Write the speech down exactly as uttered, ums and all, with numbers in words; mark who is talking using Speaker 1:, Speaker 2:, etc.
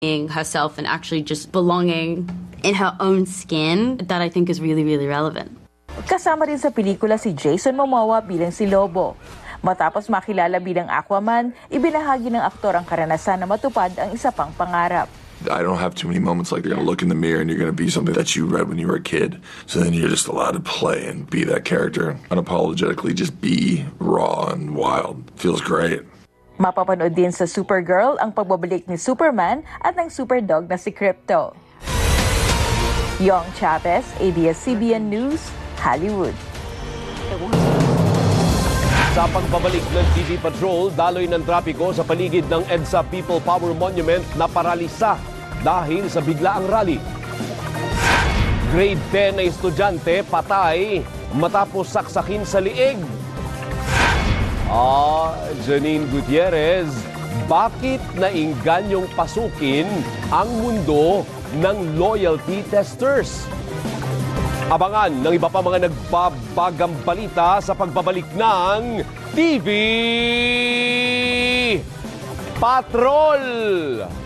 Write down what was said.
Speaker 1: herself and actually just belonging in her own skin that I think is really, really relevant.
Speaker 2: Kasama rin sa pelikula si Jason Momoa bilang si Lobo. Matapos makilala bilang Aquaman, ibinahagi ng aktor ang karanasan na matupad ang isa pang pangarap.
Speaker 3: I don't have too many moments like they're going to look in the mirror and you're going to be something that you read when you were a kid. So then you're just allowed to play and be that character. Unapologetically, just be raw and wild. Feels great.
Speaker 2: Mapapanood din sa Supergirl ang pagbabalik ni Superman at ng Superdog na si Krypto. Yong Chavez, A B S C B N News, Hollywood.
Speaker 4: Sa pagbabalik ng T V Patrol, daloy ng trapiko sa paligid ng EDSA People Power Monument na paralisa dahil sa biglaang rally. Grade ten na estudyante patay matapos saksakin sa liig. Ah, Janine Gutierrez, bakit naingganyong pasukin ang mundo ng loyalty testers? Abangan ng iba pa mga nagbabagang balita sa pagbabalik ng T V Patrol!